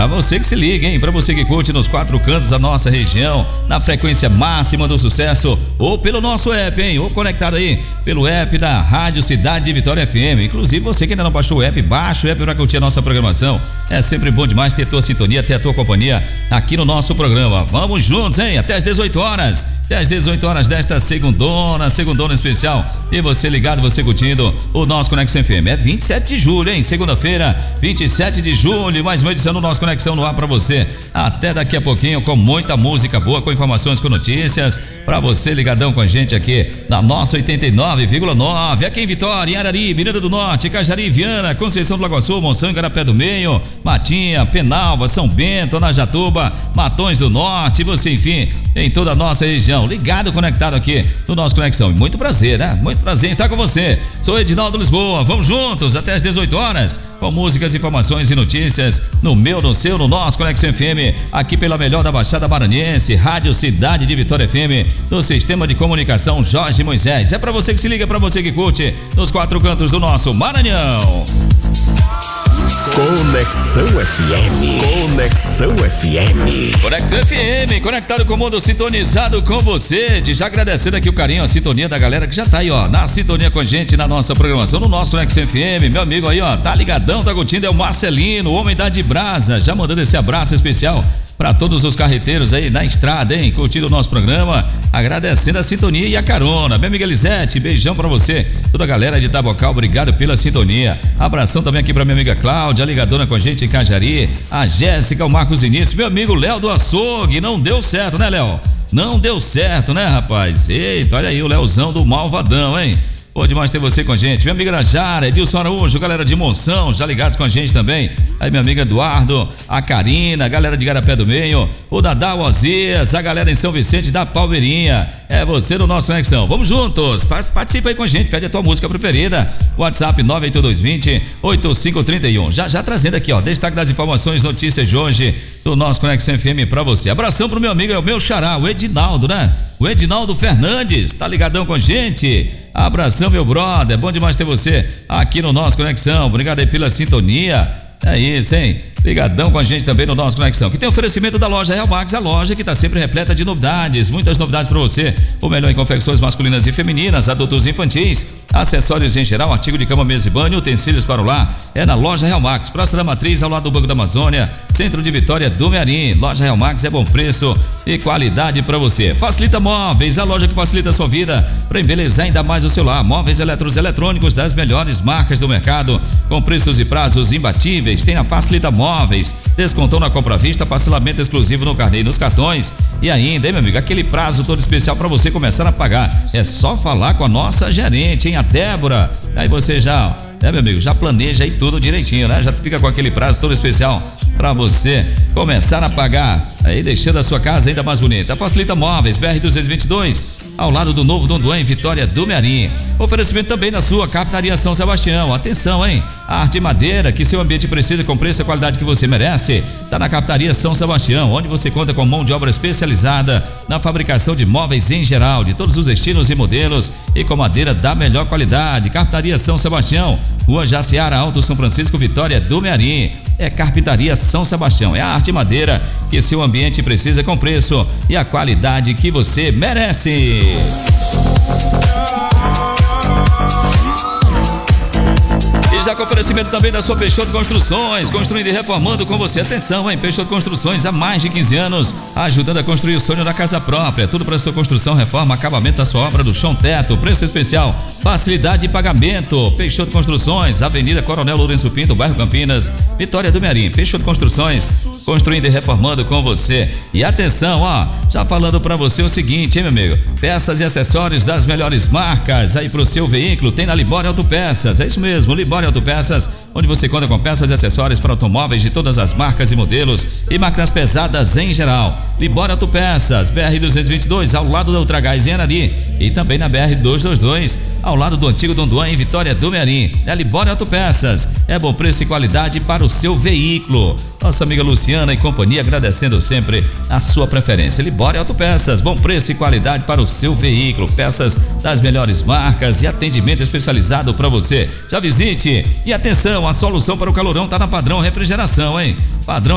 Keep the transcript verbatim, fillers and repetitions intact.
você que se liga, hein? Pra você que curte nos quatro cantos da nossa região, na frequência máxima do sucesso, ou pelo nosso app, hein? Ou conectado aí pelo app da Rádio Cidade de Vitória F M. Inclusive, você que ainda não baixou o app, baixa o app pra curtir a nossa programação. É sempre bom demais ter tua sintonia, ter a tua companhia aqui no nosso programa. Vamos juntos, hein? Até às dezoito horas. Até às dezoito horas desta segundona, segundona especial. E você ligado, você curtindo o nosso Conexão F M. É vinte e sete de julho, hein? Segunda-feira, vinte e sete de julho. Mais uma edição do nosso Conexão no ar pra você. Até daqui a pouquinho com muita música boa, com informações, com notícias. Pra você ligadão com a gente aqui na nossa oitenta e nove vírgula nove. Aqui em Vitória, em Arari, Miranda do Norte, Cajari, Viana, Conceição do Lagoa Sul, Monção, Igarapé do Meio, Matinha, Penalva, São Bento, Anajatuba, Matões do Norte. Você, enfim, em toda a nossa região. Ligado, conectado aqui no nosso Conexão. Muito prazer, né? Muito prazer em estar com você. Sou Edinaldo Lisboa. Vamos juntos até às dezoito horas com músicas, informações e notícias no meu, no seu, no nosso Conexão F M, aqui pela melhor da Baixada Maranhense, Rádio Cidade de Vitória F M, no sistema de comunicação Jorge Moisés. É pra você que se liga, é pra você que curte nos quatro cantos do nosso Maranhão. Conexão F M. Conexão F M. Conexão F M, conectado com o mundo, sintonizado com você. De já agradecendo aqui o carinho, a sintonia da galera que já tá aí, ó, na sintonia com a gente, na nossa programação, no nosso Conexão F M. Meu amigo aí, ó, tá ligadão, tá curtindo, é o Marcelino, o homem da de brasa, já mandando esse abraço especial para todos os carreteiros aí na estrada, hein? Curtindo o nosso programa, agradecendo a sintonia e a carona. Minha amiga Elisete, beijão pra você. Toda a galera de Tabocal, obrigado pela sintonia. Abração também aqui pra minha amiga Cláudia, ligadona com a gente em Cajari. A Jéssica, o Marcos Início, meu amigo Léo do Açougue. Não deu certo, né, Léo? Não deu certo, né, rapaz? Eita, olha aí o Léozão do Malvadão, hein? Pô, demais ter você com a gente. Minha amiga Najara, Edilson Araújo, galera de Monção, já ligados com a gente também. Aí minha amiga Eduardo, a Karina, a galera de Garapé do Meio, o Dadá Ozias, a galera em São Vicente da Palmeirinha. É você no nosso Conexão. Vamos juntos, participa aí com a gente, pede a tua música preferida. WhatsApp nove oito dois dois zero oito cinco três um. Já já trazendo aqui, ó, destaque das informações, notícias de hoje do nosso Conexão F M pra você. Abração pro meu amigo, é o meu xará, o Edinaldo, né? O Edinaldo Fernandes, tá ligadão com a gente? Abração, meu brother, bom demais ter você aqui no nosso Conexão. Obrigado aí pela sintonia. É isso, hein? Ligadão com a gente também no nosso Conexão, que tem oferecimento da loja Real Max, a loja que está sempre repleta de novidades, muitas novidades para você, o melhor em confecções masculinas e femininas, adultos e infantis, acessórios em geral, artigo de cama, mesa e banho, utensílios para o lar, é na loja Real Max, Praça da Matriz, ao lado do Banco da Amazônia, centro de Vitória do Mearim. Loja Real Max é bom preço e qualidade para você. Facilita Móveis, a loja que facilita a sua vida para embelezar ainda mais o seu lar. Móveis eletros eletrônicos das melhores marcas do mercado, com preços e prazos imbatíveis. Tem a Facilita Móveis, descontão na compra à vista, parcelamento exclusivo no carnê e nos cartões. E ainda, hein, meu amigo, aquele prazo todo especial para você começar a pagar. É só falar com a nossa gerente, hein, a Débora. Aí você já, é, meu amigo, já planeja aí tudo direitinho, né? Já fica com aquele prazo todo especial para você começar a pagar, aí deixando a sua casa ainda mais bonita. Facilita Móveis, B R duzentos e vinte e dois, ao lado do Novo Dondoã, em Vitória do Mearim. Oferecimento também na sua Carpintaria São Sebastião. Atenção, hein? A arte e madeira que seu ambiente precisa, com preço e qualidade que você merece, tá na Carpintaria São Sebastião, onde você conta com mão de obra especializada na fabricação de móveis em geral, de todos os estilos e modelos, e com madeira da melhor qualidade. Carpintaria São Sebastião, Rua Jaciara, Alto São Francisco, Vitória do Mearim. É Carpintaria São Sebastião, é a arte e madeira que seu ambiente precisa, com preço e a qualidade que você merece. E já com oferecimento também da sua Peixoto Construções, construindo e reformando com você. Atenção, hein? Peixoto Construções, há mais de quinze anos, ajudando a construir o sonho da casa própria. Tudo para sua construção, reforma, acabamento da sua obra, do chão, teto, preço especial, facilidade de pagamento. Peixoto Construções, Avenida Coronel Lourenço Pinto, bairro Campinas, Vitória do Mearim. Peixoto Construções, construindo e reformando com você. E atenção, ó, já falando para você o seguinte, hein, meu amigo? Peças e acessórios das melhores marcas aí pro seu veículo, tem na Libório Autopeças. É isso mesmo, Libório Autopeças, onde você conta com peças e acessórios para automóveis de todas as marcas e modelos e máquinas pesadas em geral. Libório Autopeças, B R duzentos e vinte e dois, ao lado da Ultragás em Arari, e também na B R duzentos e vinte e dois, ao lado do antigo Dondoã, em Vitória do Mearim. É Libório Autopeças, é bom preço e qualidade para o seu veículo. Nossa amiga Luciana e companhia, agradecendo sempre a sua preferência. Libório Autopeças, bom preço e qualidade para o seu veículo, peças das melhores marcas e atendimento especializado para você. Já visite. E atenção, a solução para o calorão tá na Padrão Refrigeração, hein? Padrão